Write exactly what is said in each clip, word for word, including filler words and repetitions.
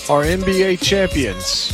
are N B A champions.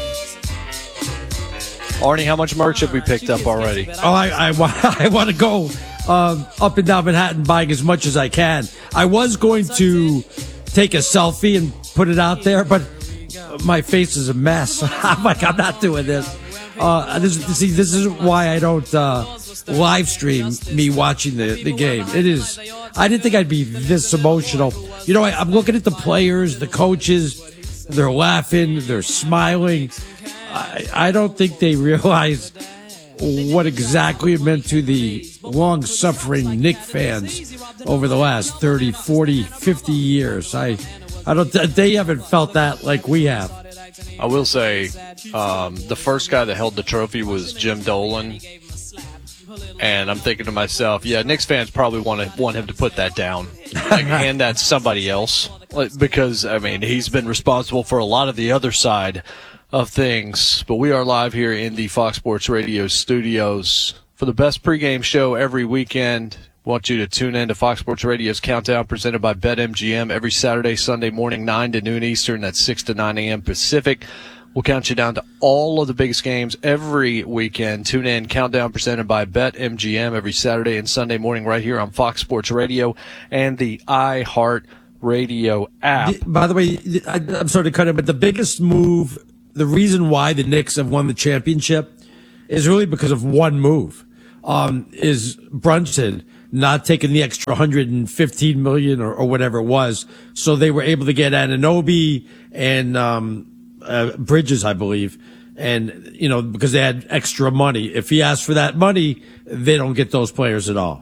Arnie, how much merch have we picked up already? Oh, I I, I want to go um, up and down Manhattan buying as much as I can. I was going to take a selfie and put it out there, but my face is a mess. I'm like, I'm not doing this. Uh, this, see, this is why I don't uh, live stream me watching the, the game. It is. I didn't think I'd be this emotional. You know, I, I'm looking at the players, the coaches. They're laughing. They're smiling. I, I don't think they realize what exactly it meant to the long-suffering Knicks fans over the last thirty, forty, fifty years. I, I don't. They haven't felt that like we have. I will say, um, the first guy that held the trophy was Jim Dolan, and I'm thinking to myself, yeah, Knicks fans probably want to want him to put that down, like hand that to somebody else, like, because I mean he's been responsible for a lot of the other side of things. But we are live here in the Fox Sports Radio studios for the best pregame show every weekend. Want you to tune in to Fox Sports Radio's Countdown presented by BetMGM every Saturday, Sunday morning, nine to noon Eastern. That's six to nine a.m. Pacific. We'll count you down to all of the biggest games every weekend. Tune in, Countdown presented by BetMGM every Saturday and Sunday morning right here on Fox Sports Radio and the iHeart Radio app. By the way, I, I'm sorry to cut in, but the biggest move, the reason why the Knicks have won the championship is really because of one move, um, is Brunson not taking the extra one hundred fifteen million dollars or, or whatever it was. So they were able to get Anunoby and um, uh, Bridges, I believe. And, you know, because they had extra money. If he asks for that money, they don't get those players at all.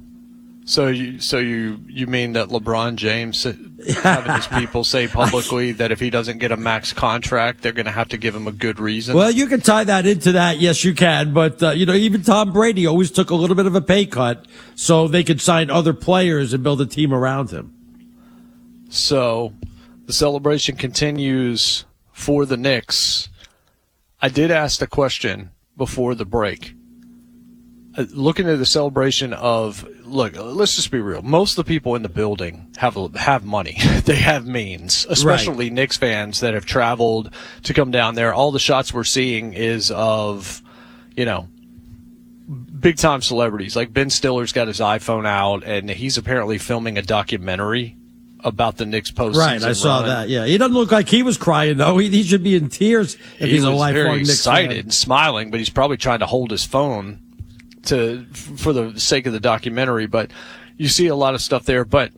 So you, so you, you mean that LeBron James having his people say publicly that if he doesn't get a max contract, they're going to have to give him a good reason? Well, you can tie that into that. Yes, you can. But, uh, you know, even Tom Brady always took a little bit of a pay cut so they could sign other players and build a team around him. So the celebration continues for the Knicks. I did ask the question before the break. Uh, looking at the celebration of, look, let's just be real. Most of the people in the building have have money. They have means, especially right. Knicks fans that have traveled to come down there. All the shots we're seeing is of, you know, big-time celebrities. Like Ben Stiller's got his iPhone out, and he's apparently filming a documentary about the Knicks postseason. Right, I saw run. that. Yeah, he doesn't look like he was crying though. He, he should be in tears if he he's a was lifelong very Knicks excited fan. and smiling, but he's probably trying to hold his phone to for the sake of the documentary. But you see a lot of stuff there. But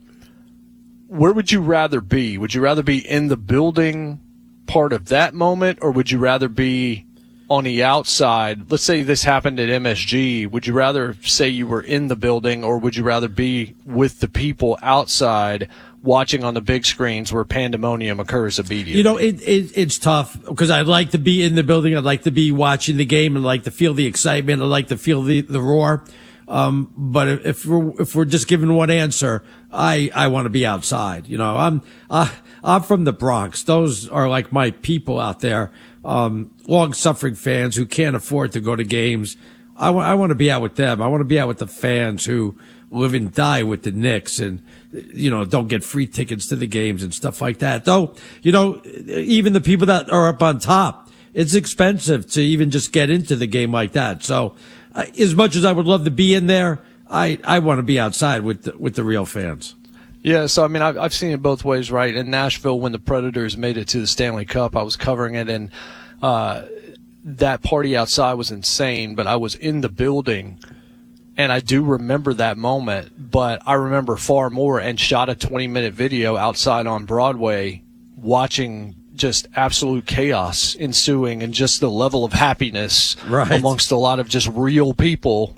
where would you rather be? Would you rather be in the building part of that moment, or would you rather be on the outside? Let's say this happened at M S G. Would you rather say you were in the building, or would you rather be with the people outside watching on the big screens where pandemonium occurs immediately? You know, it, it it's tough because I'd like to be in the building. I'd like to be watching the game and like to feel the excitement. I'd like to feel the, the roar. Um, but if we're, if we're just given one answer, I, I want to be outside. You know, I'm, uh, I'm from the Bronx. Those are like my people out there. Um, long suffering fans who can't afford to go to games. I want, I want to be out with them. I want to be out with the fans who live and die with the Knicks and, you know, don't get free tickets to the games and stuff like that. Though, you know, even the people that are up on top, it's expensive to even just get into the game like that. So uh, as much as I would love to be in there, I, I want to be outside with the, with the real fans. Yeah, so, I mean, I've, I've seen it both ways, right? In Nashville, when the Predators made it to the Stanley Cup, I was covering it, and uh, that party outside was insane, but I was in the building, and I do remember that moment, but I remember far more and shot a twenty-minute video outside on Broadway watching just absolute chaos ensuing and just the level of happiness right. amongst a lot of just real people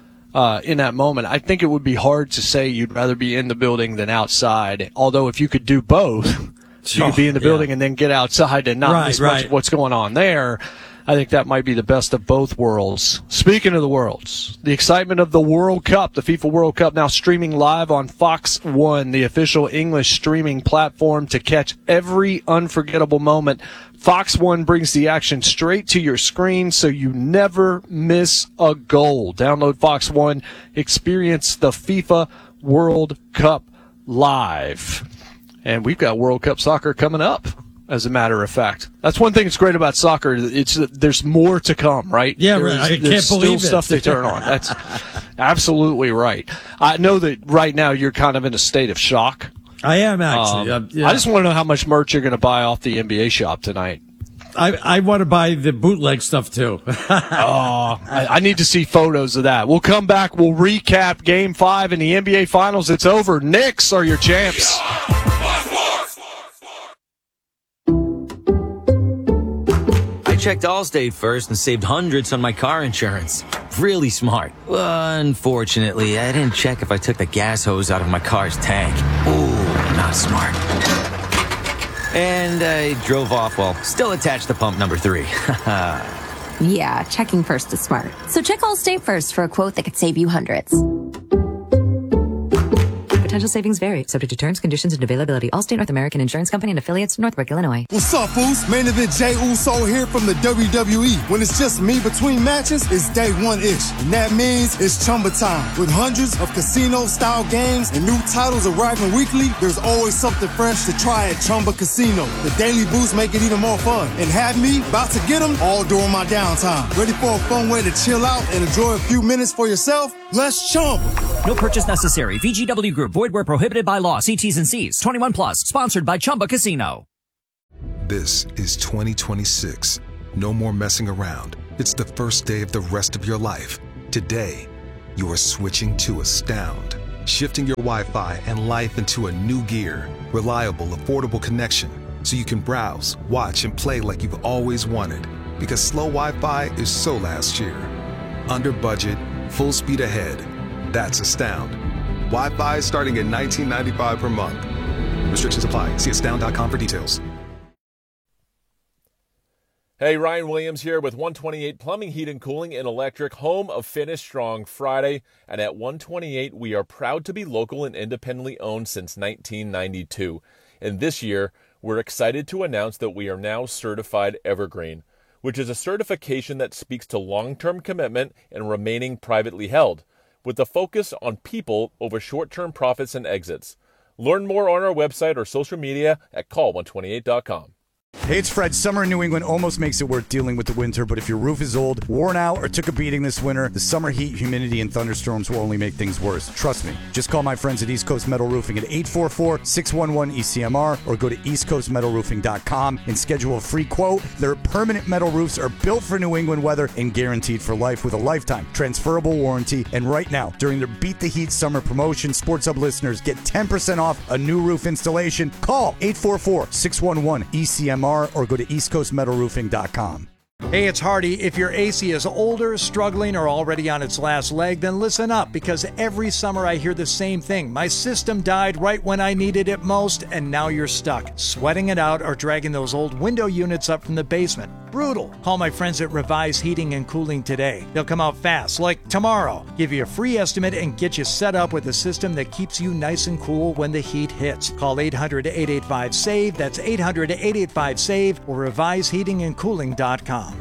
uh, in that moment. I think it would be hard to say you'd rather be in the building than outside, although if you could do both, you could be in the building yeah. and then get outside and not right, miss right. much of what's going on there. I think that might be the best of both worlds. Speaking of the worlds, the excitement of the World Cup, the FIFA World Cup, now streaming live on Fox One, the official English streaming platform to catch every unforgettable moment. Fox One brings the action straight to your screen so you never miss a goal. Download Fox One, experience the FIFA World Cup live. And we've got World Cup soccer coming up as a matter of fact. That's one thing that's great about soccer. It's there's more to come, right? Yeah, there's, right. I there's can't still believe it. stuff to turn on. That's absolutely right. I know that right now you're kind of in a state of shock. I am actually. Um, uh, yeah. I just want to know how much merch you're going to buy off the N B A shop tonight. I, I want to buy the bootleg stuff too. oh, I, I need to see photos of that. We'll come back. We'll recap Game Five in the N B A Finals. It's over. Knicks are your champs. I checked Allstate first and saved hundreds on my car insurance. Really smart. Unfortunately, I didn't check if I took the gas hose out of my car's tank. Ooh, not smart. And I drove off while still attached to pump number three. Yeah, checking first is smart. So check Allstate first for a quote that could save you hundreds. Potential savings vary, subject to terms, conditions, and availability. Allstate North American Insurance Company and affiliates, Northbrook, Illinois. What's up, fools? Main event Jey Uso here from the W W E. When it's just me between matches, it's day one-ish. And that means it's Chumba time. With hundreds of casino-style games and new titles arriving weekly, there's always something fresh to try at Chumba Casino. The daily boosts make it even more fun. And have me about to get them all during my downtime. Ready for a fun way to chill out and enjoy a few minutes for yourself? Let's Chumba. No purchase necessary. V G W Group. Void where prohibited by law. See T's and C's. twenty-one plus. Sponsored by Chumba Casino. This is twenty twenty-six. No more messing around. It's the first day of the rest of your life. Today, you are switching to Astound. Shifting your Wi-Fi and life into a new gear. Reliable, affordable connection. So you can browse, watch, and play like you've always wanted. Because slow Wi-Fi is so last year. Under budget, full speed ahead. That's Astound. Wi-Fi starting at nineteen ninety-five per month. Restrictions apply. See astound dot com for details. Hey, Ryan Williams here with one twenty-eight Plumbing, Heat and Cooling and Electric, home of Finish Strong Friday. And at one twenty-eight, we are proud to be local and independently owned since nineteen ninety-two. And this year, we're excited to announce that we are now certified Evergreen, which is a certification that speaks to long-term commitment and remaining privately held, with a focus on people over short-term profits and exits. Learn more on our website or social media at call one twenty-eight dot com. Hey, it's Fred. Summer in New England almost makes it worth dealing with the winter, but if your roof is old, worn out, or took a beating this winter, the summer heat, humidity, and thunderstorms will only make things worse. Trust me. Just call my friends at East Coast Metal Roofing at eight four four, six one one, E C M R or go to east coast metal roofing dot com and schedule a free quote. Their permanent metal roofs are built for New England weather and guaranteed for life with a lifetime transferable warranty. And right now, during their Beat the Heat summer promotion, Sports Hub listeners get ten percent off a new roof installation. Call eight four four, six one one, E C M R or go to east coast metal roofing dot com. Hey, it's Hardy. If your A C is older, struggling, or already on its last leg, then listen up, because every summer I hear the same thing. My system died right when I needed it most, and now you're stuck, sweating it out or dragging those old window units up from the basement. Brutal. Call my friends at Revise Heating and Cooling today. They'll come out fast, like tomorrow. Give you a free estimate and get you set up with a system that keeps you nice and cool when the heat hits. Call eight hundred, eight eight five, S A V E. That's eight hundred, eight eight five, S A V E or revise heating and cooling dot com.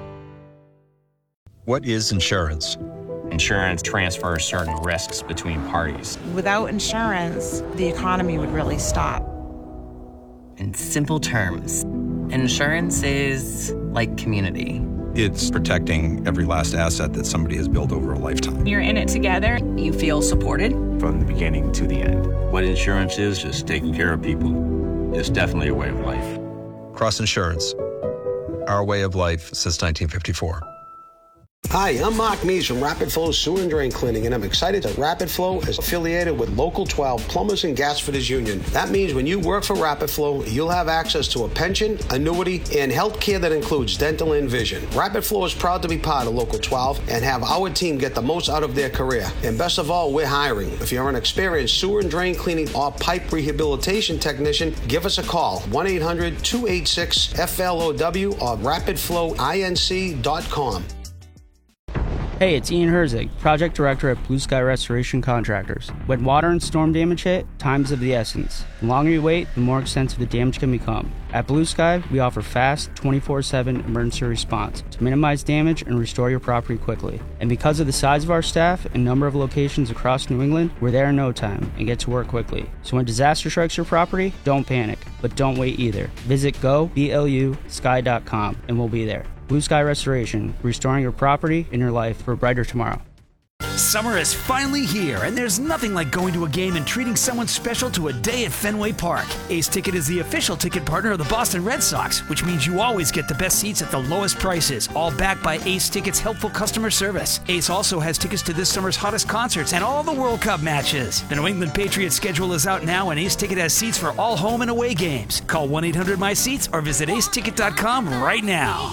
What is insurance? Insurance transfers certain risks between parties. Without insurance, the economy would really stop. In simple terms, insurance is like community. It's protecting every last asset that somebody has built over a lifetime. You're in it together. You feel supported from the beginning to the end. What insurance is, just taking care of people. It's definitely a way of life. Cross Insurance, our way of life since nineteen fifty-four. Hi, I'm Mark Mees from Rapid Flow Sewer and Drain Cleaning, and I'm excited that Rapid Flow is affiliated with Local twelve Plumbers and Gas Fitters Union. That means when you work for Rapid Flow, you'll have access to a pension, annuity, and health care that includes dental and vision. Rapid Flow is proud to be part of Local twelve and have our team get the most out of their career. And best of all, we're hiring. If you're an experienced sewer and drain cleaning or pipe rehabilitation technician, give us a call, one eight hundred, two eight six, F L O W or rapid flow inc dot com. Hey, it's Ian Herzig, Project Director at Blue Sky Restoration Contractors. When water and storm damage hit, time is of the essence. The longer you wait, the more extensive the damage can become. At Blue Sky, we offer fast, twenty-four seven emergency response to minimize damage and restore your property quickly. And because of the size of our staff and number of locations across New England, we're there in no time and get to work quickly. So when disaster strikes your property, don't panic, but don't wait either. Visit go blu sky dot com and we'll be there. Blue Sky Restoration, restoring your property and your life for a brighter tomorrow. Summer is finally here, and there's nothing like going to a game and treating someone special to a day at Fenway Park. Ace Ticket is the official ticket partner of the Boston Red Sox, which means you always get the best seats at the lowest prices, all backed by Ace Ticket's helpful customer service. Ace also has tickets to this summer's hottest concerts and all the World Cup matches. The New England Patriots schedule is out now, and Ace Ticket has seats for all home and away games. Call one eight hundred my seats or visit ace ticket dot com right now.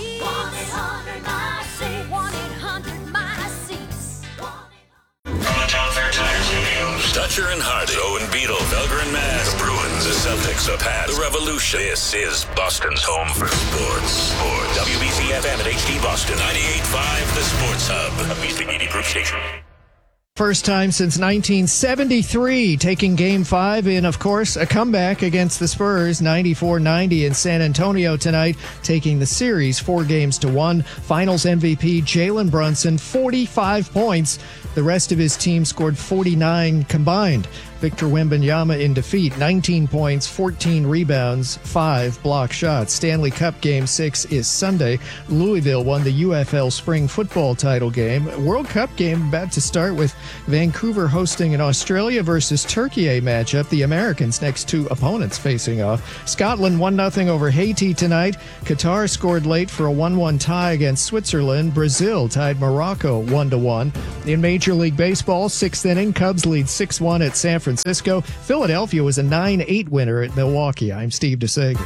Dutcher and Hardy, Owen Beetle, Felger and Maz, the Bruins, the Celtics, the Pats, the Revolution. This is Boston's home for sports. Sports. W B C F M at H D Boston. ninety-eight point five, the Sports Hub. A Music eighty proof station. First time since nineteen seventy-three, taking Game five in, of course, a comeback against the Spurs, ninety-four ninety in San Antonio tonight, taking the series four games to one. Finals M V P Jalen Brunson, forty-five points. The rest of his team scored forty-nine combined. Victor Wembanyama in defeat, nineteen points, fourteen rebounds, five block shots. Stanley Cup Game six is Sunday. Louisville won the U F L Spring Football title game. World Cup game about to start with Vancouver hosting an Australia versus Turkey matchup. The Americans' next two opponents facing off. Scotland one nothing over Haiti tonight. Qatar scored late for a one one tie against Switzerland. Brazil tied Morocco one to one. In Major League Baseball, sixth inning, Cubs lead six one at San Francisco. Philadelphia was a nine eight winner at Milwaukee. I'm Steve DeSager.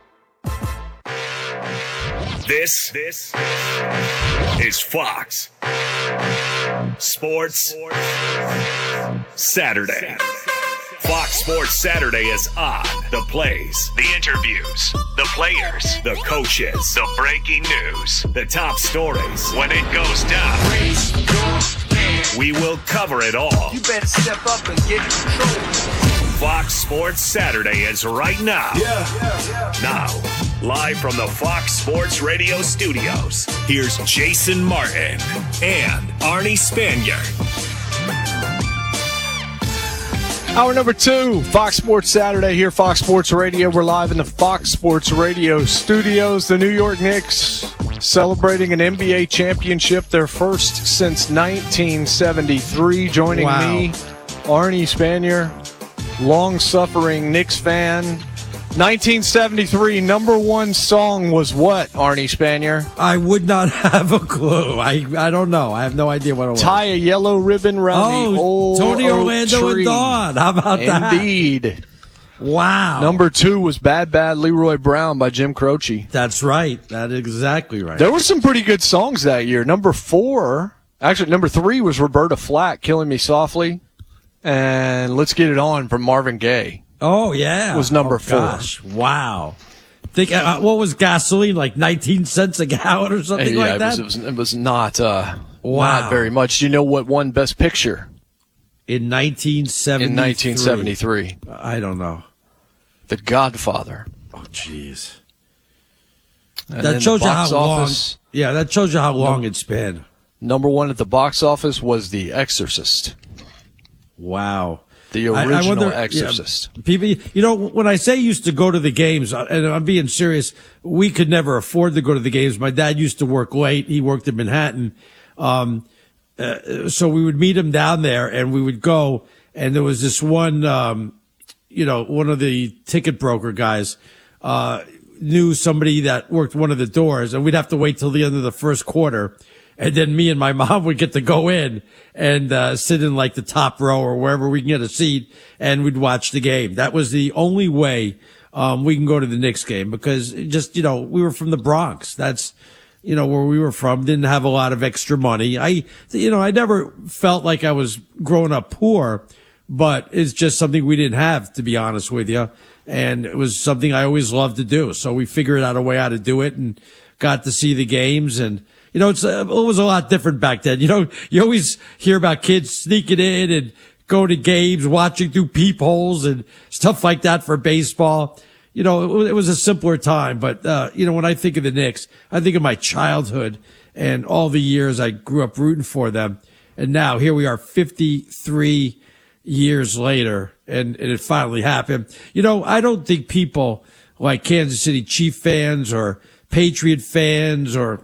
This, this is Fox Sports Saturday. Fox Sports Saturday is on. The plays, the interviews, the players, the coaches, the breaking news, the top stories. When it goes down, we will cover it all. You better step up and get in control. Fox Sports Saturday is right now. Yeah. yeah, yeah. Now, live from the Fox Sports Radio studios, here's Jason Martin and Arnie Spanier. Hour number two, Fox Sports Saturday here, Fox Sports Radio. We're live in the Fox Sports Radio studios. The New York Knicks celebrating an N B A championship, their first since nineteen seventy-three. Joining wow. me, Arnie Spanier, long-suffering Knicks fan. nineteen seventy-three, number one song was what, Arnie Spanier? I would not have a clue. I I don't know. I have no idea what it was. Tie a yellow ribbon around oh, the old Tony Orlando tree. and Dawn. How about that? Indeed. Wow. Number two was Bad Bad Leroy Brown by Jim Croce. That's right. That is exactly right. There were some pretty good songs that year. Number four, actually number three was Roberta Flack, Killing Me Softly, and Let's Get It On from Marvin Gaye. Oh, yeah. Was number oh, four. Gosh, wow. Think, uh, what was gasoline, like nineteen cents a gallon or something yeah, like it that? Was, it, was, it was not, uh, wow. not very much. Do you know what won Best Picture? In nineteen seventy-three. In nineteen seventy-three. I don't know. The Godfather. Oh, jeez. That shows you how office, long. Yeah, that shows you how long it's been. Number one at the box office was The Exorcist. Wow. The original I, I wonder, Exorcist. Yeah, people, you know, when I say used to go to the games, and I'm being serious, we could never afford to go to the games. My dad used to work late. He worked in Manhattan. Um, uh, so we would meet him down there and we would go. And there was this one, um, you know, one of the ticket broker guys, uh, knew somebody that worked one of the doors, and we'd have to wait till the end of the first quarter. And then me and my mom would get to go in and uh, sit in like the top row or wherever we can get a seat, and we'd watch the game. That was the only way um, we can go to the Knicks game, because just, you know, we were from the Bronx. That's, you know, where we were from. Didn't have a lot of extra money. I, you know, I never felt like I was growing up poor, but it's just something we didn't have, to be honest with you. And it was something I always loved to do. So we figured out a way how to do it and got to see the games. And You know, it's uh, it was a lot different back then. You know, you always hear about kids sneaking in and going to games, watching through peepholes and stuff like that for baseball. You know, it, it was a simpler time. But, uh, you know, when I think of the Knicks, I think of my childhood and all the years I grew up rooting for them. And now here we are fifty-three years later, and, and it finally happened. You know, I don't think people like Kansas City Chief fans or Patriot fans, or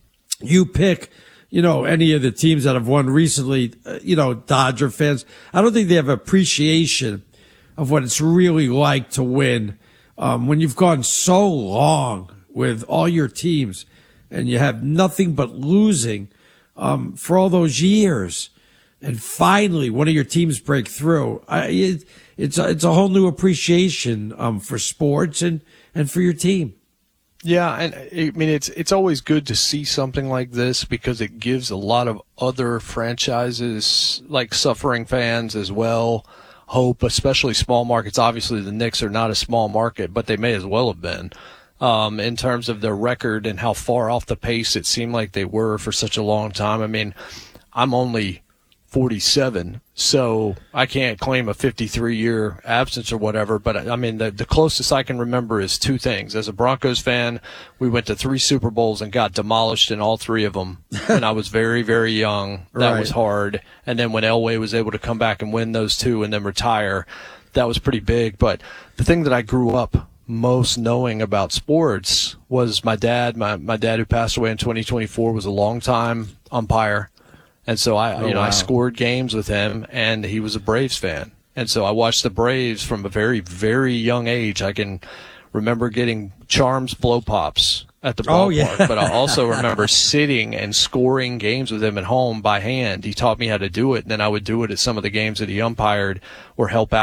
you pick, you know, any of the teams that have won recently, uh, you know, Dodger fans, I don't think they have appreciation of what it's really like to win. Um, when you've gone so long with all your teams and you have nothing but losing, um, for all those years, and finally one of your teams break through, I, it, it's a, it's a whole new appreciation, um, for sports and, and for your team. Yeah, and I mean, it's it's always good to see something like this because it gives a lot of other franchises, like suffering fans as well, hope, especially small markets. Obviously, the Knicks are not a small market, but they may as well have been um, in terms of their record and how far off the pace it seemed like they were for such a long time. I mean, I'm only forty-seven, so I can't claim a fifty-three year absence or whatever, but I mean, the, the closest I can remember is two things. As a Broncos fan, we went to three Super Bowls and got demolished in all three of them. And I was very, very young. That Right. was hard. And then when Elway was able to come back and win those two and then retire, that was pretty big. But the thing that I grew up most knowing about sports was my dad. My, my dad, who passed away in twenty twenty-four, was a longtime umpire. And so I, Oh, you know, wow. I scored games with him, and he was a Braves fan. And so I watched the Braves from a very, very young age. I can remember getting Charms blow pops at the ballpark, Oh, yeah. but I also remember sitting and scoring games with him at home by hand. He taught me how to do it, and then I would do it at some of the games that he umpired or help out.